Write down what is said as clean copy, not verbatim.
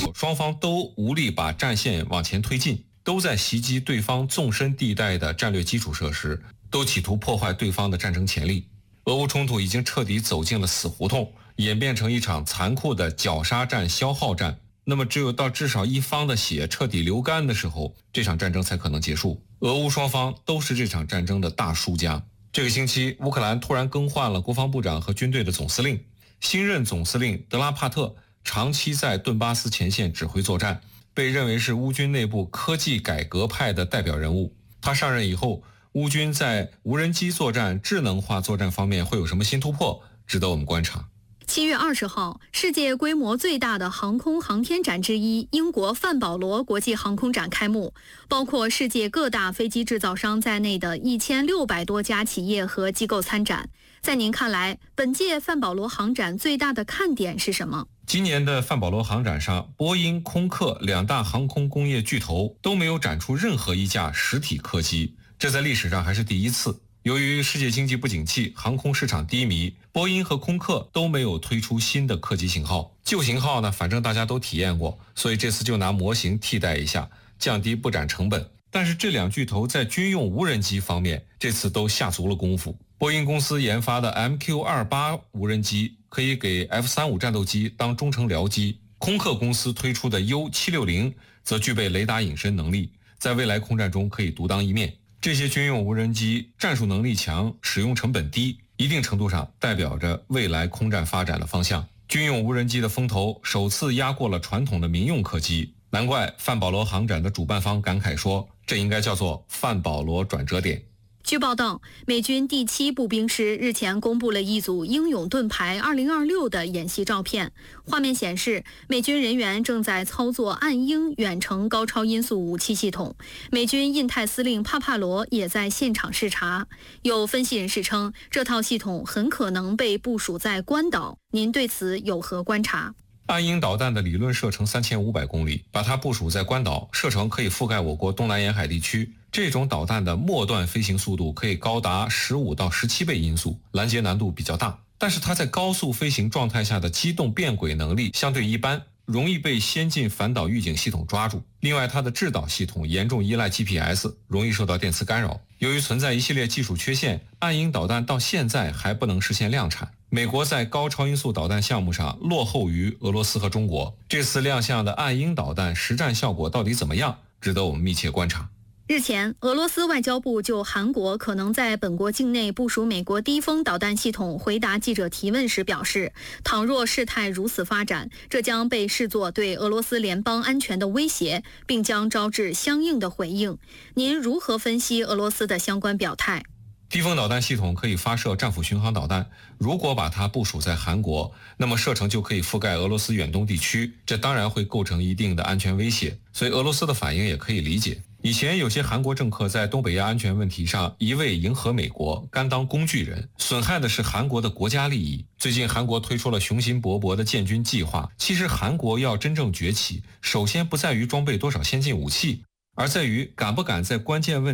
双方都无力把战线往前推进，都在袭击对方纵深地带的战略基础设施，都企图破坏对方的战争潜力。俄乌冲突已经彻底走进了死胡同，演变成一场残酷的绞杀战、消耗战。那么只有到至少一方的血彻底流干的时候，这场战争才可能结束。俄乌双方都是这场战争的大输家。这个星期，乌克兰突然更换了国防部长和军队的总司令，新任总司令德拉帕特长期在顿巴斯前线指挥作战，被认为是乌军内部科技改革派的代表人物。他上任以后，乌军在无人机作战、智能化作战方面会有什么新突破，值得我们观察。 7月20号，世界规模最大的航空航天展之一——英国范保罗国际航空展开幕，包括世界各大飞机制造商在内的1600多家企业和机构参展。在您看来，本届范保罗航展最大的看点是什么？ 今年的范保罗航展上，波音、空客两大航空工业巨头都没有展出任何一架实体客机，这在历史上还是第一次。由于世界经济不景气，航空市场低迷，波音和空客都没有推出新的客机型号。旧型号呢，反正大家都体验过，所以这次就拿模型替代一下，降低布展成本。但是这两巨头在军用无人机方面，这次都下足了功夫。波音公司研发的 MQ-28 无人机可以给 F-35 战斗机当中程僚机，空客公司推出的 U-760 则具备雷达隐身能力，在未来空战中可以独当一面。这些军用无人机战术能力强，使用成本低，一定程度上代表着未来空战发展的方向。军用无人机的风头首次压过了传统的民用客机，难怪范保罗航展的主办方感慨说，这应该叫做范保罗转折点。 据报道，美军第7步兵师日前公布了一组英勇盾牌2026的演习照片。画面显示，美军人员正在操作暗鹰远程高超音速武器系统。美军印太司令帕帕罗也在现场视察。有分析人士称，这套系统很可能被部署在关岛。您对此有何观察？ 暗鹰导弹的理论射程3500公里，把它部署在关岛，射程可以覆盖我国东南沿海地区。这种导弹的末段飞行速度可以高达15到17倍音速，拦截难度比较大。但是它在高速飞行状态下的机动变轨能力相对一般，容易被先进反导预警系统抓住。另外，它的制导系统严重依赖 GPS， 容易受到电磁干扰。由于存在一系列技术缺陷，暗鹰导弹到现在还不能实现量产。美国在高超音速导弹项目上落后于俄罗斯和中国。这次亮相的暗鹰导弹实战效果到底怎么样，值得我们密切观察。 日前，俄罗斯外交部就韩国可能在本国境内部署美国低风导弹系统回答记者提问时表示，倘若事态如此发展，这将被视作对俄罗斯联邦安全的威胁，并将招致相应的回应。您如何分析俄罗斯的相关表态？ 低风导弹系统可以发射战斧巡航导弹，如果把它部署在韩国，那么射程就可以覆盖俄罗斯远东地区，这当然会构成一定的安全威胁，所以俄罗斯的反应也可以理解。以前有些韩国政客在东北亚安全问题上一味迎合美国，甘当工具人，损害的是韩国的国家利益。最近韩国推出了雄心勃勃的建军计划，其实韩国要真正崛起，首先不在于装备多少先进武器，而在于敢不敢在关键问题